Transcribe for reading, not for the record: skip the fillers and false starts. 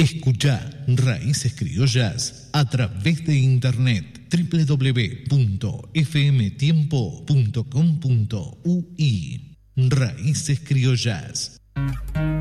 Escucha Raíces Criollas a través de internet www.fmtiempo.com.ui. Raíces Criollas.